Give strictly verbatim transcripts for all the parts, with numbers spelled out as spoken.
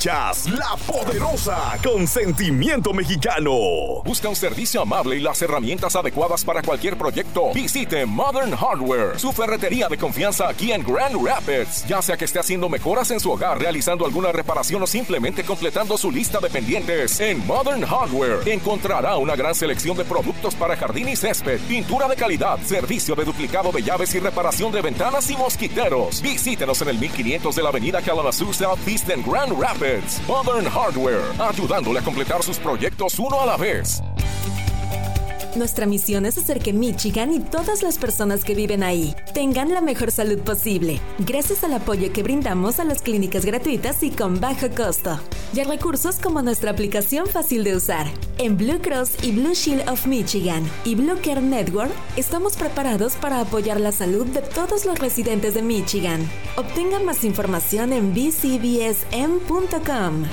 Chas, la poderosa, con sentimiento mexicano. Busca un servicio amable y las herramientas adecuadas para cualquier proyecto. Visite Modern Hardware, su ferretería de confianza aquí en Grand Rapids. Ya sea que esté haciendo mejoras en su hogar, realizando alguna reparación o simplemente completando su lista de pendientes, en Modern Hardware encontrará una gran selección de productos para jardín y césped, pintura de calidad, servicio de duplicado de llaves y reparación de ventanas y mosquiteros. Visítenos en el mil quinientos de la avenida Kalamazoo Southeast en Grand Rapids. Modern Hardware, ayudándole a completar sus proyectos uno a la vez. Nuestra misión es hacer que Michigan y todas las personas que viven ahí tengan la mejor salud posible, gracias al apoyo que brindamos a las clínicas gratuitas y con bajo costo, y a recursos como nuestra aplicación fácil de usar. En Blue Cross y Blue Shield of Michigan y Blue Care Network estamos preparados para apoyar la salud de todos los residentes de Michigan. Obtenga más información en b c b s m punto com.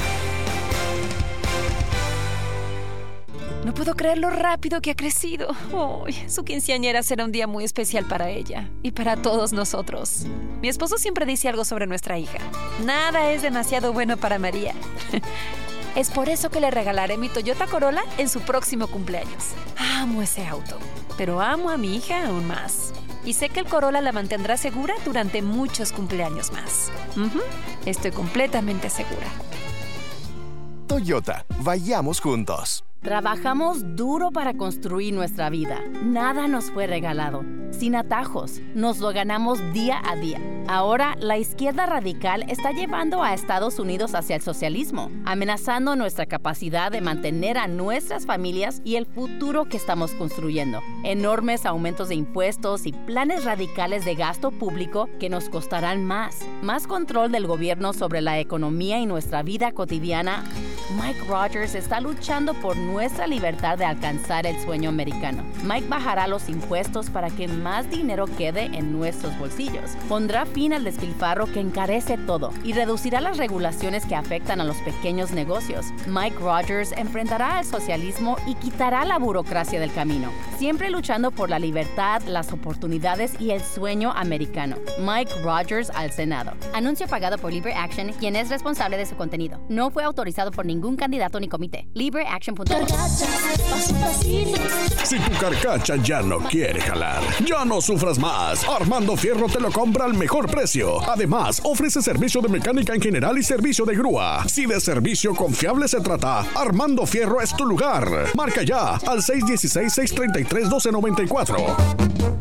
No puedo creer lo rápido que ha crecido. Oh, su quinceañera será un día muy especial para ella y para todos nosotros. Mi esposo siempre dice algo sobre nuestra hija. Nada es demasiado bueno para María. Es por eso que le regalaré mi Toyota Corolla en su próximo cumpleaños. Amo ese auto, pero amo a mi hija aún más. Y sé que el Corolla la mantendrá segura durante muchos cumpleaños más. Uh-huh. Estoy completamente segura. Toyota, vayamos juntos. Trabajamos duro para construir nuestra vida. Nada nos fue regalado. Sin atajos, nos lo ganamos día a día. Ahora, la izquierda radical está llevando a Estados Unidos hacia el socialismo, amenazando nuestra capacidad de mantener a nuestras familias y el futuro que estamos construyendo. Enormes aumentos de impuestos y planes radicales de gasto público que nos costarán más. Más control del gobierno sobre la economía y nuestra vida cotidiana. Mike Rogers está luchando por nuestra libertad de alcanzar el sueño americano. Mike bajará los impuestos para que más dinero quede en nuestros bolsillos. Pondrá fin al despilfarro que encarece todo y reducirá las regulaciones que afectan a los pequeños negocios. Mike Rogers enfrentará al socialismo y quitará la burocracia del camino, siempre luchando por la libertad, las oportunidades y el sueño americano. Mike Rogers al Senado. Anuncio pagado por Libre Action, quien es responsable de su contenido. No fue autorizado por ningún candidato ni comité. libre action punto com. Si tu carcacha ya no quiere jalar, ya no sufras más. Armando Fierro te lo compra al mejor precio. Además, ofrece servicio de mecánica en general y servicio de grúa. Si de servicio confiable se trata, Armando Fierro es tu lugar. Marca ya al seis uno seis, seis tres tres, uno dos nueve cuatro.